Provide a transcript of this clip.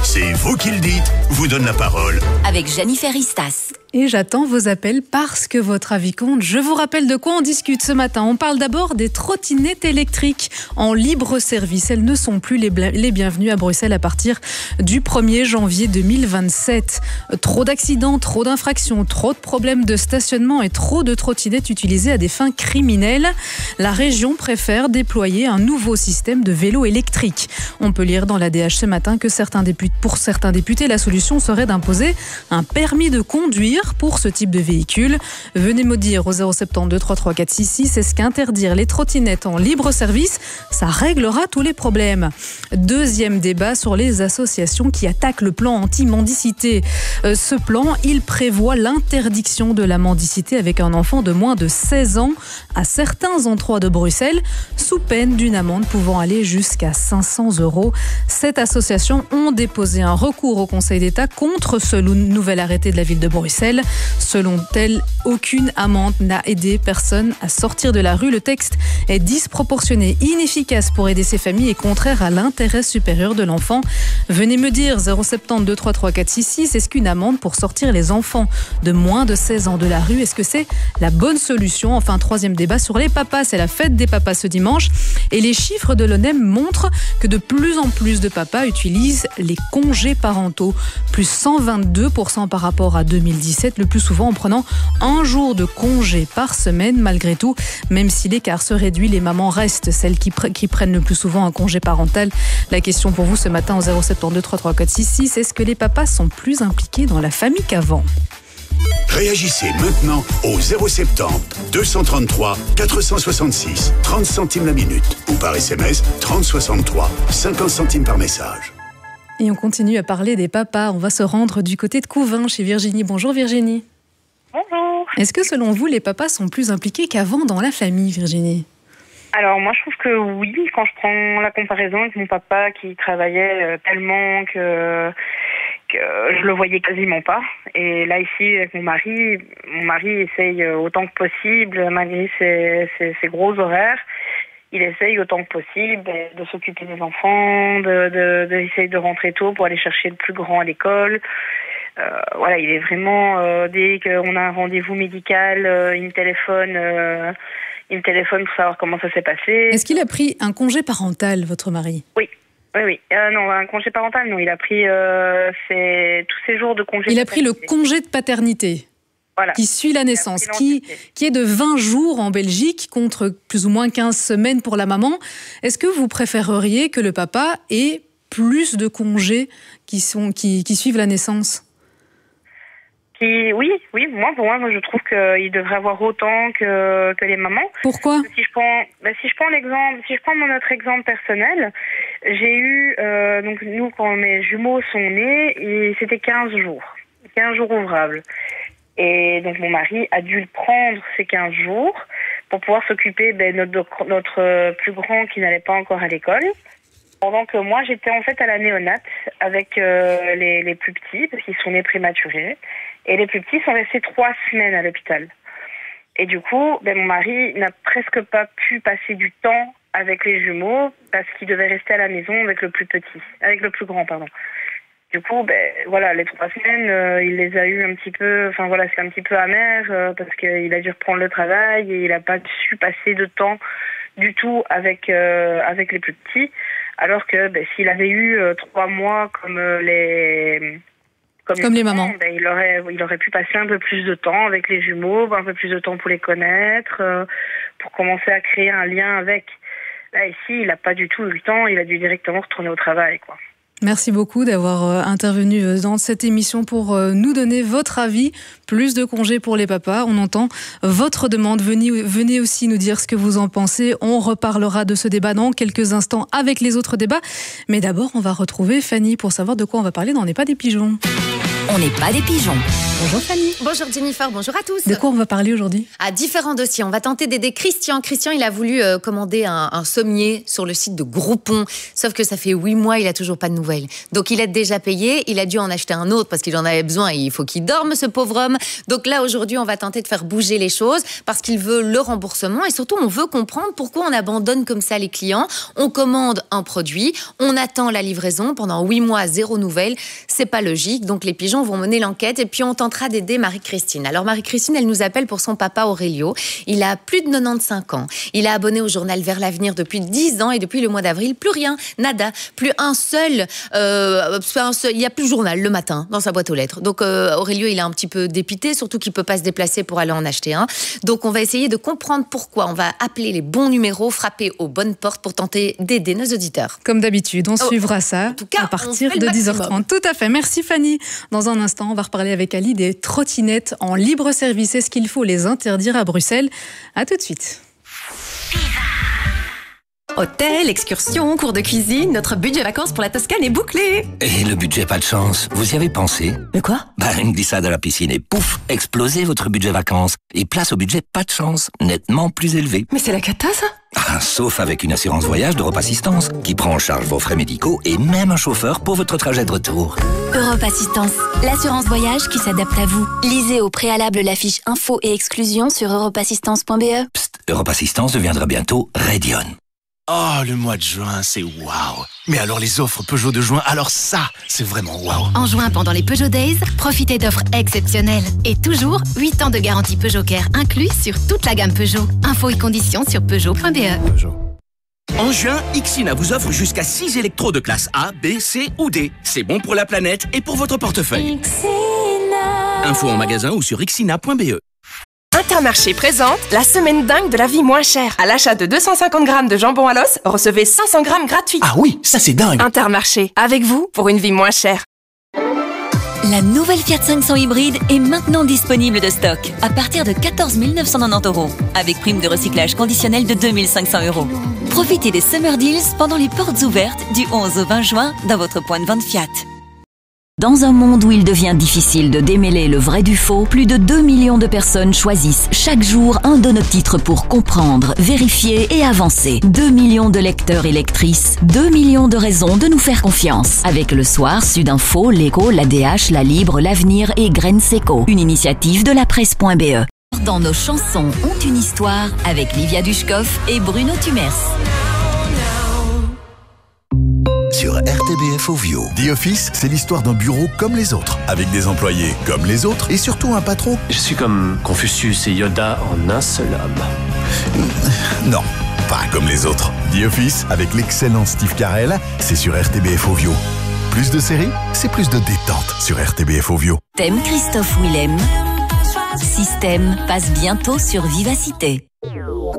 C'est vous qui le dites, vous donne la parole. Avec Jennifer Istas. Et j'attends vos appels parce que votre avis compte. Je vous rappelle de quoi on discute ce matin. On parle d'abord des trottinettes électriques en libre service. Elles ne sont plus les bienvenues à Bruxelles à partir du 1er janvier 2027. Trop d'accidents, trop d'infractions, trop de problèmes de stationnement et trop de trottinettes utilisées à des fins criminelles. La région préfère déployer un nouveau système de vélos électriques. On peut lire dans l'ADH ce matin que pour certains députés, la solution serait d'imposer un permis de conduire pour ce type de véhicule. Venez me dire au 072 33 466, est-ce qu'interdire les trottinettes en libre service, ça réglera tous les problèmes? Deuxième débat sur les associations qui attaquent le plan anti-mendicité. Ce plan, il prévoit l'interdiction de la mendicité avec un enfant de moins de 16 ans à certains endroits de Bruxelles, sous peine d'une amende pouvant aller jusqu'à 500 €. Cette association ont déposé un recours au Conseil d'État contre ce nouvel arrêté de la ville de Bruxelles. Selon elle, aucune amende n'a aidé personne à sortir de la rue. Le texte est disproportionné, inefficace pour aider ces familles et contraire à l'intérêt supérieur de l'enfant. Venez me dire, 072 33 466, est-ce qu'une amende pour sortir les enfants de moins de 16 ans de la rue, est-ce que c'est la bonne solution? Enfin, troisième débat sur les papas, c'est la fête des papas ce dimanche et les chiffres de l'ONEM montrent que de plus en plus de papas utilisent les congés parentaux, plus 122% par rapport à 2017, le plus souvent en prenant un jour de congé par semaine. Malgré tout, même si l'écart se réduit, les mamans restent celles qui prennent le plus souvent un congé parental. La question pour vous ce matin au 072 33 466, est-ce que les papas sont plus impliqués dans la famille qu'avant? Réagissez maintenant au 070 233 466, 30 centimes la minute ou par SMS 3063, 50 centimes par message. Et on continue à parler des papas. On va se rendre du côté de Couvin chez Virginie. Bonjour Virginie. Bonjour. Est-ce que selon vous, les papas sont plus impliqués qu'avant dans la famille, Virginie? Alors moi je trouve que oui, quand je prends la comparaison avec mon papa qui travaillait tellement que je le voyais quasiment pas. Et là ici avec mon mari essaye autant que possible, malgré ses gros horaires, il essaye autant que possible de s'occuper des enfants, d'essayer de rentrer tôt pour aller chercher le plus grand à l'école. Voilà, il est vraiment, dès qu'on a un rendez-vous médical, il me téléphone pour savoir comment ça s'est passé. Est-ce qu'il a pris un congé parental, votre mari? Oui. Non, un congé parental, non. Il a pris tous ses jours de congé. Il a pris le congé de paternité. Voilà. Qui suit la naissance, qui est de 20 jours en Belgique contre plus ou moins 15 semaines pour la maman. Est-ce que vous préféreriez que le papa ait plus de congés qui suivent la naissance? Oui, pour moi, je trouve qu'il devrait avoir autant que les mamans. Pourquoi? Si je prends notre exemple personnel, j'ai eu, donc nous, quand mes jumeaux sont nés, c'était 15 jours ouvrables. Et donc mon mari a dû prendre ces 15 jours pour pouvoir s'occuper de notre plus grand qui n'allait pas encore à l'école. Pendant que moi, j'étais en fait à la néonate avec les plus petits, parce qu'ils sont nés prématurés. Et les plus petits sont restés 3 semaines à l'hôpital. Et du coup, mon mari n'a presque pas pu passer du temps avec les jumeaux parce qu'il devait rester à la maison avec le plus grand, pardon. Du coup, voilà, les 3 semaines, il les a eu un petit peu, c'est un petit peu amer parce qu'il a dû reprendre le travail et il n'a pas su passer de temps du tout avec les plus petits. Alors que s'il avait eu 3 mois comme les mamans, il aurait pu passer un peu plus de temps avec les jumeaux, un peu plus de temps pour les connaître, pour commencer à créer un lien avec. Là, ici, il n'a pas du tout eu le temps, il a dû directement retourner au travail, quoi. Merci beaucoup d'avoir intervenu dans cette émission pour nous donner votre avis. Plus de congés pour les papas. On entend votre demande. Venez aussi nous dire ce que vous en pensez. On reparlera de ce débat dans quelques instants avec les autres débats. Mais d'abord, on va retrouver Fanny pour savoir de quoi on va parler dans On n'est pas des pigeons. On n'est pas des pigeons. Bonjour Fanny. Bonjour Jennifer, bonjour à tous. De quoi on va parler aujourd'hui? À différents dossiers. On va tenter d'aider Christian. Christian, il a voulu commander un sommier sur le site de Groupon. Sauf que ça fait 8 mois, il a toujours pas de nouvelles. Donc il est déjà payé. Il a dû en acheter un autre parce qu'il en avait besoin et il faut qu'il dorme, ce pauvre homme. Donc là, aujourd'hui, on va tenter de faire bouger les choses parce qu'il veut le remboursement et surtout, on veut comprendre pourquoi on abandonne comme ça les clients. On commande un produit, on attend la livraison pendant 8 mois, 0 nouvelles. C'est pas logique. Donc les pigeons vont mener l'enquête et puis on tentera d'aider Marie-Christine. Alors Marie-Christine, elle nous appelle pour son papa Aurélio. Il a plus de 95 ans. Il est abonné au journal Vers l'avenir depuis 10 ans et depuis le mois d'avril, plus rien, nada, plus un seul, il n'y a plus de journal le matin dans sa boîte aux lettres. Donc Aurélio, il est un petit peu dépité, surtout qu'il ne peut pas se déplacer pour aller en acheter un. Donc on va essayer de comprendre pourquoi. On va appeler les bons numéros, frapper aux bonnes portes pour tenter d'aider nos auditeurs. Comme d'habitude, on suivra ça à partir de 10h30. Tout à fait. Merci Fanny. Dans un instant, on va reparler avec Ali des trottinettes en libre service. Est-ce qu'il faut les interdire à Bruxelles? À tout de suite. Hôtel, excursion, cours de cuisine, notre budget vacances pour la Toscane est bouclé. Et le budget pas de chance, vous y avez pensé? Mais quoi? Une glissade à la piscine et pouf, explosez votre budget vacances. Et place au budget pas de chance, nettement plus élevé. Mais c'est la cata ça? Sauf avec une assurance voyage d'Europe Assistance, qui prend en charge vos frais médicaux et même un chauffeur pour votre trajet de retour. Europe Assistance, l'assurance voyage qui s'adapte à vous. Lisez au préalable la fiche info et exclusion sur europeassistance.be. Psst, Europe Assistance deviendra bientôt Radion. Oh, le mois de juin, c'est waouh. Mais alors les offres Peugeot de juin, alors ça, c'est vraiment waouh. En juin, pendant les Peugeot Days, profitez d'offres exceptionnelles. Et toujours, 8 ans de garantie Peugeot Care inclus sur toute la gamme Peugeot. Infos et conditions sur Peugeot.be. En juin, Ixina vous offre jusqu'à 6 électros de classe A, B, C ou D. C'est bon pour la planète et pour votre portefeuille. Infos en magasin ou sur ixina.be. Intermarché présente la semaine dingue de la vie moins chère. À l'achat de 250 grammes de jambon à l'os, recevez 500 grammes gratuits. Ah oui, ça c'est dingue. Intermarché, avec vous pour une vie moins chère. La nouvelle Fiat 500 hybride est maintenant disponible de stock à partir de 14 990 €, avec prime de recyclage conditionnelle de 2 500 €. Profitez des Summer Deals pendant les portes ouvertes du 11 au 20 juin dans votre point de vente Fiat. Dans un monde où il devient difficile de démêler le vrai du faux, plus de 2 millions de personnes choisissent chaque jour un de nos titres pour comprendre, vérifier et avancer. 2 millions de lecteurs et lectrices, 2 millions de raisons de nous faire confiance. Avec Le Soir, Sudinfo, l'Écho, l'ADH, La Libre, L'Avenir et Graines Seco. Une initiative de la presse.be. Dans nos chansons ont une histoire avec Livia Dushkov et Bruno Tumers. Sur RTBF Ovio. The Office, c'est l'histoire d'un bureau comme les autres, avec des employés comme les autres et surtout un patron. Je suis comme Confucius et Yoda en un seul homme. Non, pas comme les autres. The Office, avec l'excellent Steve Carell, c'est sur RTBF Ovio. Plus de séries, c'est plus de détente sur RTBF Ovio. Thème Christophe Willem. Système passe bientôt sur Vivacité.